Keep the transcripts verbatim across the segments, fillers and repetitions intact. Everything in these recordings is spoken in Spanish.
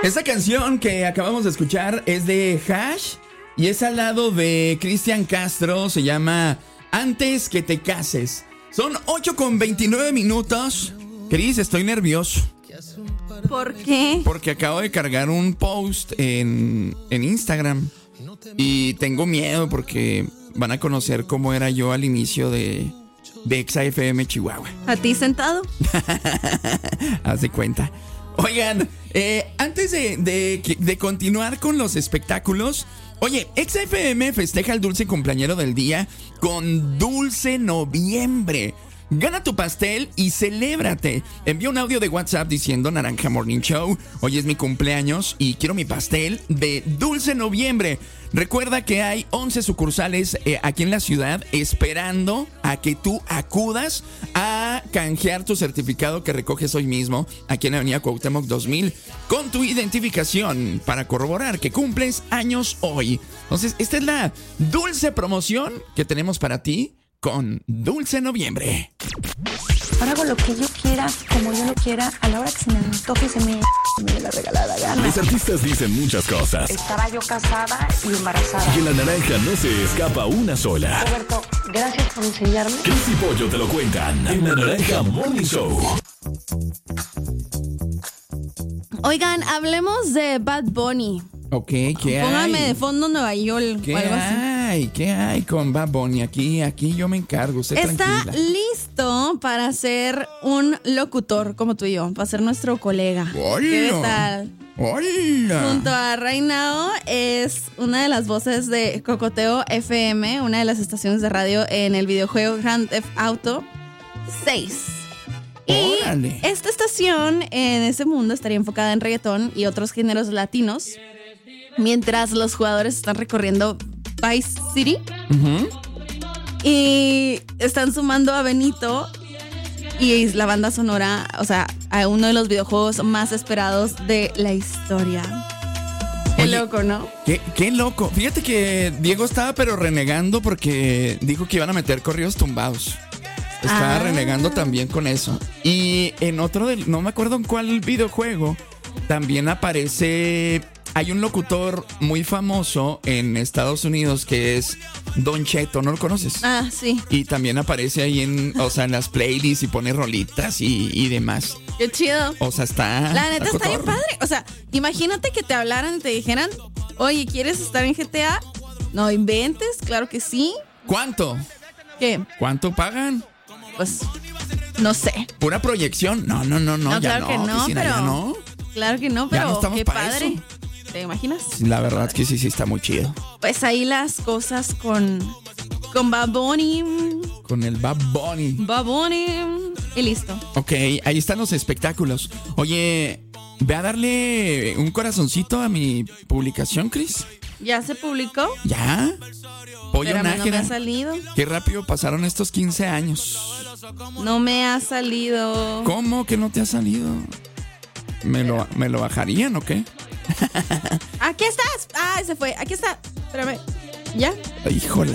Esta canción que acabamos de escuchar es de Hash y es al lado de Cristian Castro. Se llama Antes que te cases. Son ocho con veintinueve minutos. Cris, estoy nervioso. ¿Por qué? Porque acabo de cargar un post en, en Instagram y tengo miedo porque van a conocer cómo era yo al inicio de, de Exa F M Chihuahua. ¿A ti sentado? Haz de cuenta. Oigan, eh, antes de, de, de continuar con los espectáculos, oye, Exa F M festeja el dulce cumpleañero del día con Dulce Noviembre. Gana tu pastel y celébrate. Envía un audio de WhatsApp diciendo Naranja Morning Show, hoy es mi cumpleaños y quiero mi pastel de Dulce Noviembre. Recuerda que hay once sucursales eh, aquí en la ciudad esperando a que tú acudas a canjear tu certificado que recoges hoy mismo aquí en la avenida Cuauhtémoc dos mil con tu identificación para corroborar que cumples años hoy. Entonces, esta es la dulce promoción que tenemos para ti con Dulce Noviembre. Ahora hago lo que yo quiera, como yo lo quiera, a la hora que se me antoje y se me, me dé la regalada gana. Los artistas dicen muchas cosas. Estaba yo casada y embarazada. Y en La Naranja no se escapa una sola. Roberto, gracias por enseñarme. Cris y Pollo te lo cuentan en La Naranja Morning Show. Oigan, hablemos de Bad Bunny. Ok, ¿qué hay? Póngame de fondo Nueva York. ¿Qué o algo así. hay? ¿Qué hay con Bad Bunny? Aquí, aquí yo me encargo, usted Está tranquila. listo para ser un locutor como tú y yo, para ser nuestro colega. ¡Hola! ¿Qué tal? ¡Hola! Junto a Reinao es una de las voces de Cocoteo F M, una de las estaciones de radio en el videojuego Grand Theft Auto seis. Y ¡Órale! esta estación en ese mundo estaría enfocada en reggaetón y otros géneros latinos, mientras los jugadores están recorriendo Vice City. Uh-huh. Y están sumando a Benito y la banda sonora, o sea, a uno de los videojuegos más esperados de la historia. Qué Oye, loco, ¿no? Qué, qué loco. Fíjate que Diego estaba pero renegando porque dijo que iban a meter corridos tumbados. Estaba Ah. renegando también con eso. Y en otro, del, no me acuerdo en cuál videojuego, también aparece... Hay un locutor muy famoso en Estados Unidos que es Don Cheto, ¿no lo conoces? Ah, sí. Y también aparece ahí en, o sea, en las playlists y pone rolitas y, y demás. Qué chido. O sea, está... La neta está bien cotorro. padre. O sea, imagínate que te hablaran y te dijeran, oye, ¿quieres estar en G T A? No inventes, claro que sí. ¿Cuánto? ¿Qué? ¿Cuánto pagan? Pues, no sé. ¿Pura proyección? No, no, no, no, No, ya claro no. que no, Cristina, pero- ya no. Claro que no, Ya pero no estamos qué para padre. eso. ¿Te imaginas? La verdad es que sí, sí está muy chido. Pues ahí las cosas con, con Bad Bunny. Con el Bad Bunny. Bad Bunny. Y listo. Ok, ahí están los espectáculos. Oye, ve a darle un corazoncito a mi publicación, Cris. ¿Ya se publicó? ¿Ya? Pollo Pero a mí no me Nájera. ha salido. Qué rápido pasaron estos quince años. No me ha salido. ¿Cómo que no te ha salido? ¿Me lo, ¿me lo bajarían o qué? Aquí estás. Ah, se fue. Aquí está. Espérame. ¿Ya? Híjola.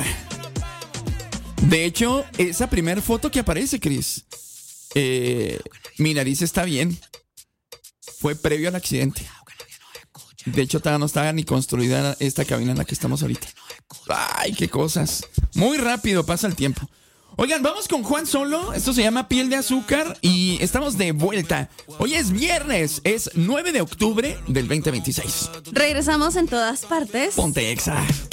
De hecho, esa primera foto que aparece, Cris, eh, mi nariz está bien. Fue previo al accidente. De hecho, todavía no estaba ni construida esta cabina en la que estamos ahorita. Ay, qué cosas. Muy rápido pasa el tiempo. Oigan, vamos con Juan Solo. Esto se llama Piel de Azúcar y estamos de vuelta. Hoy es viernes, es nueve de octubre del veinte veintiséis. Regresamos en todas partes. Ponte Exa.